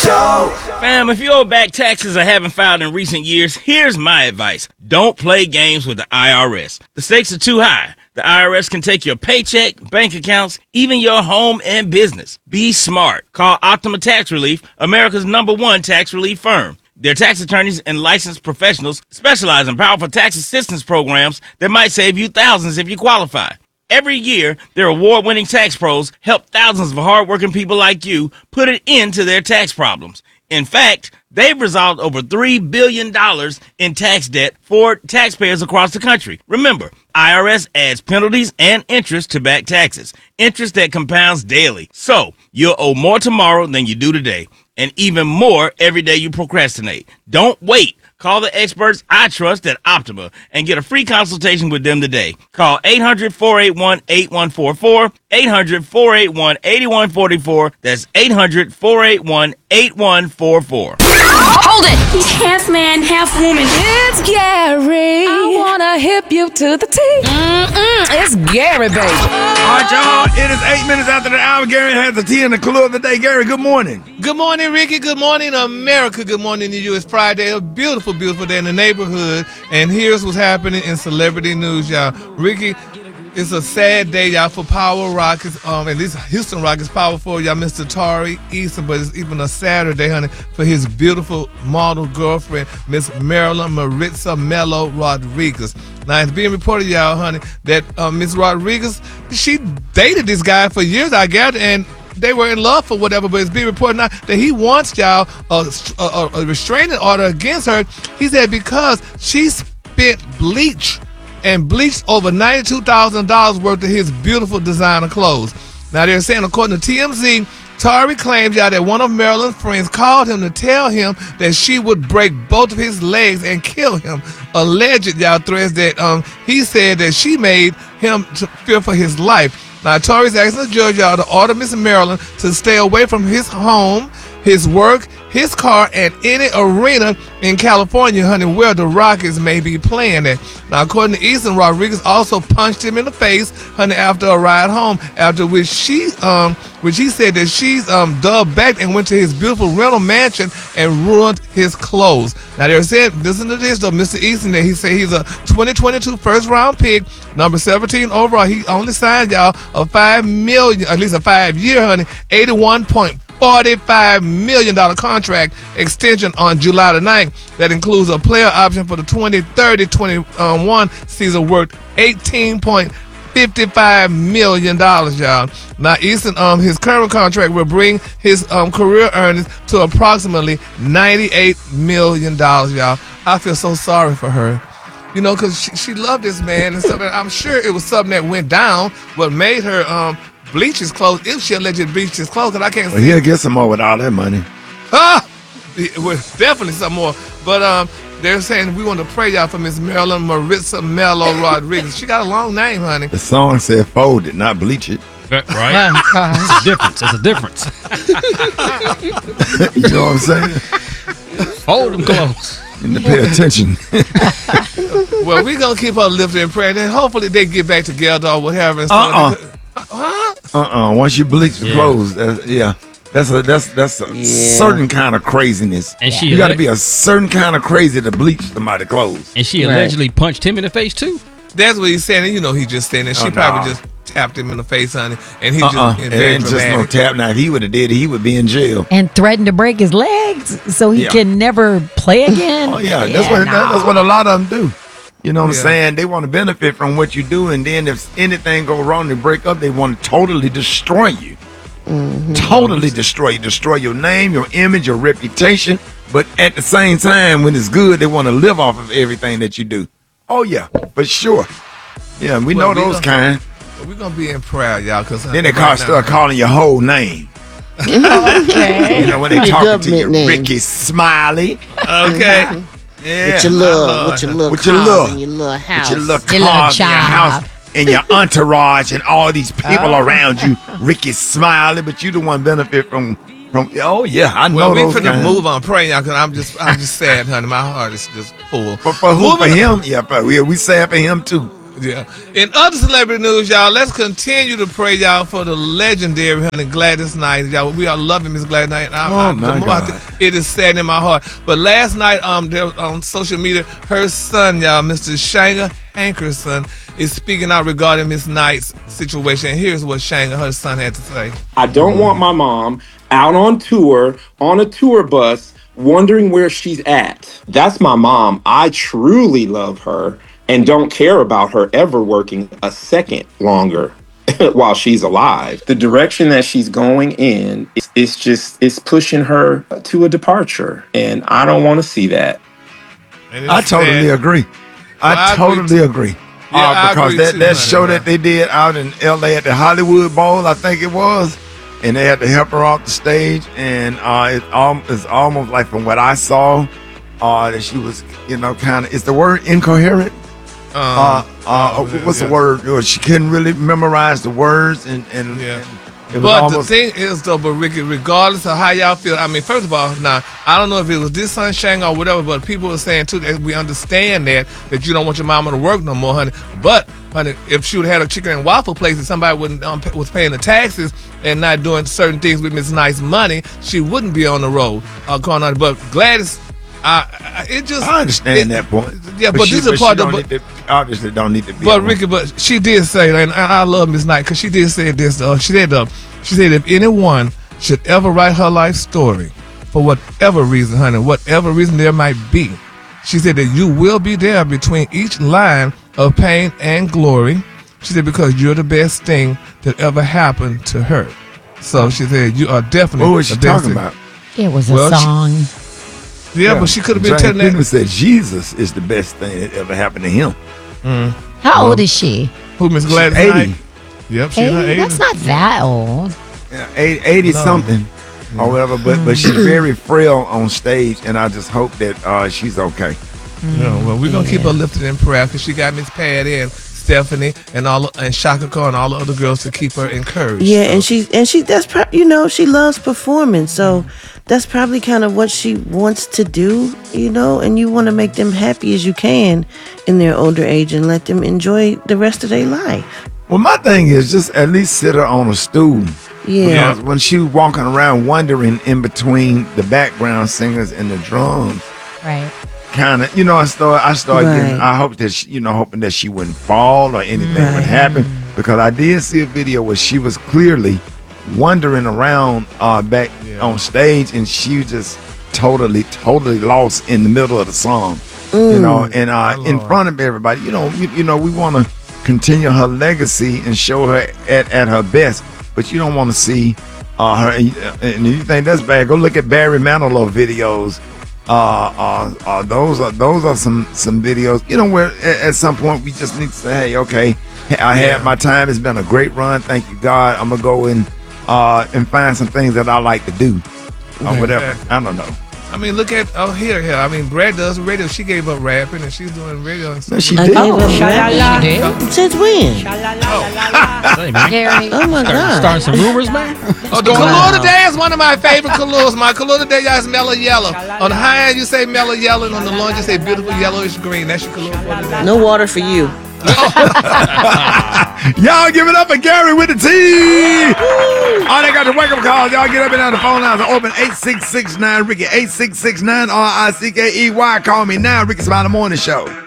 Show. Fam, if you owe back taxes or haven't filed in recent years, here's my advice. Don't play games with the IRS. The stakes are too high. The IRS can take your paycheck, bank accounts, even your home and business. Be smart. Call Optima Tax Relief, America's #1 tax relief firm. Their tax attorneys and licensed professionals specialize in powerful tax assistance programs that might save you thousands if you qualify. Every year, their award-winning tax pros help thousands of hardworking people like you put an end to their tax problems. In fact, they've resolved over $3 billion in tax debt for taxpayers across the country. Remember, IRS adds penalties and interest to back taxes, interest that compounds daily. So, you'll owe more tomorrow than you do today, and even more every day you procrastinate. Don't wait. Call the experts I trust at Optima and get a free consultation with them today. Call 800-481-8144, 800-481-8144. That's 800-481-8144. Hold it! He's half man, half woman. It's Gary. I wanna hip you to the T. It's Gary, baby. All right, y'all. It is 8 minutes after the hour. Gary has the tea and the clue of the day. Gary, good morning. Good morning, Ricky. Good morning, America. Good morning to you. It's Friday, a beautiful, beautiful day in the neighborhood. And here's what's happening in celebrity news, y'all. Ricky, it's a sad day, y'all, for Power Rockets. At least Houston Rockets powerful, y'all, Mr. Tari Eason. But it's even a Saturday, honey, for his beautiful model girlfriend, Miss Marilyn Maritza Mello Rodriguez. Now, it's being reported, y'all, honey, that Miss Rodriguez, she dated this guy for years, I gather, and they were in love for whatever, but it's being reported now that he wants, y'all, a restraining order against her. He said because she spent bleach and bleached over $92,000 worth of his beautiful designer clothes. Now, they're saying, according to TMZ, Tari claims, y'all, that one of Marilyn's friends called him to tell him that she would break both of his legs and kill him. Alleged, y'all, threats that he said that she made him fear for his life. Now, Tari's asking the judge, y'all, to order Miss Marilyn to stay away from his home, his work, his car, and any arena in California, honey, where the Rockets may be playing at. Now, according to Eason, Rodriguez also punched him in the face, honey, after a ride home, after which he said that she's dug back and went to his beautiful rental mansion and ruined his clothes. Now, they're saying, listen to this, though, Mr. Eason, that he said he's a 2022 first-round pick, number 17 overall. He only signed, y'all, a $5 million, at least a 5-year, honey, $81.45 million contract extension on July the 9th. That includes a player option for the 2030-21 season worth $18.55 million, y'all. Now, Eason, his current contract will bring his career earnings to approximately $98 million, y'all. I feel so sorry for her. You know, because she loved this man and stuff. And I'm sure it was something that went down, what made her bleach his clothes, if she allegedly bleached his clothes, because I can't see. He'll get some more with all that money. Well, definitely some more. But they're saying we want to pray, y'all, for Miss Marilyn Maritza Mello Rodriguez. She got a long name, honey. The song said fold it, not bleach it. Right? It's a difference. It's a difference. You know what I'm saying? Fold them clothes. You need to pay attention. Well, we're going to keep her lifted in prayer, and then hopefully they get back together or whatever. Once you bleach the clothes, that's a certain kind of craziness. And you got to be a certain kind of crazy to bleach somebody's clothes. And she allegedly punched him in the face too. That's what he's saying. And you know, he just saying that she probably just tapped him in the face, honey, and he just it ain't just no tap. Now, if he would have did it, he would be in jail. And threatened to break his legs so he can never play again. Oh yeah, that's what a lot of them do. You know what I'm saying? They want to benefit from what you do, and then if anything go wrong, they break up, they want to totally destroy you. Totally destroy you. Destroy your name, your image, your reputation. But at the same time, when it's good, they want to live off of everything that you do. Oh, yeah, for sure. Yeah, we know those kind. We're going to be in prayer, y'all. Cause then they start calling your whole name. Okay. You know, when they talking to you, Ricky Smiley. Okay. Yeah. With your love, with your little cars and your little house. With your little cars and your house and your entourage and all these people around you, Ricky Smiley, but you the one benefit from oh yeah, I know those guys. Well, we finna move on praying, y'all, because I'm just sad, honey. My heart is just full. For who? For him? Yeah, we sad for him too. Yeah. In other celebrity news, y'all, let's continue to pray, y'all, for the legendary honey Gladys Knight. Y'all, we are loving Miss Gladys Knight. It is sad in my heart. But last night, there on social media, her son, y'all, Mr. Shanga Hankerson, is speaking out regarding Miss Knight's situation. And here's what Shanga, her son, had to say. I don't want my mom out on tour, on a tour bus, wondering where she's at. That's my mom. I truly love her and don't care about her ever working a second longer while she's alive. The direction that she's going in it's pushing her to a departure, and I don't want to see that. I totally agree. I totally agree. Yeah, because that show that they did out in LA at the Hollywood Bowl, I think it was, and they had to help her off the stage, and it's almost like, from what I saw, that she was, kind of, is the word incoherent? What's the word? She couldn't really memorize the words, and but the thing is, though, but Ricky, regardless of how y'all feel, I mean, first of all, now, I don't know if it was this son Shanga or whatever, but people were saying, too, that we understand that you don't want your mama to work no more, honey. But, honey, if she would have had a chicken and waffle place and somebody was paying the taxes and not doing certain things with Miss Knight's money, she wouldn't be on the road. Going on. But Gladys, I understand that point. Yeah, but this is a part of obviously don't need to be. But Ricky, but she did say, and I love Miss Knight because she did say this. She said if anyone should ever write her life story, for whatever reason, honey, whatever reason there might be, she said that you will be there between each line of pain and glory. She said because you're the best thing that ever happened to her. So she said you are definitely. What was she talking about? It was a song. Yeah, but she could have been telling that. People said Jesus is the best thing that ever happened to him. How old is she? Who, Miss Gladys? 80. Yep, she's 80. That's not that old. Yeah, 80 something or whatever. But she's very frail on stage, and I just hope that she's okay. Yeah, well, we're gonna keep her lifted in prayer because she got Miss Patty and Stephanie and Shaka Khan and all the other girls to keep her encouraged. Yeah, so. and she that's she loves performing, so that's probably kind of what she wants to do, and you want to make them happy as you can in their older age and let them enjoy the rest of their life. Well, my thing is just at least sit her on a stool. Yeah. Because when she was walking around wandering in between the background singers and the drums. Right. Kind of, I started getting, I hope that hoping that she wouldn't fall or anything would happen, because I did see a video where she was clearly wandering around back on stage, and she was just totally lost in the middle of the song, and in front of everybody. We want to continue her legacy and show her at her best, but you don't want to see her. And if you think that's bad, go look at Barry Manilow videos. Those are some videos, where at some point we just need to say, hey, okay, I had my time. It's been a great run. Thank you, God. I'm gonna go and find some things that I like to do, or whatever. I don't know. I mean, look at here. I mean, Brad does radio. She gave up rapping and she's doing radio and stuff. No, she did. Since when? Gary. Oh my God. Starting some rumors, man. Oh, the Kalua today is one of my favorite Kaluas. My Kalua today is mellow yellow. On the high end you say mellow yellow, and on the low end you say beautiful yellowish green. That's your Kalua for today. No water for you. Y'all give it up for Gary with the T. Oh, they got the wake up calls. Y'all get up and down. The phone lines are open. 8669 Ricky, 8669 RICKEY. Call me now. Ricky Smiley Morning Show.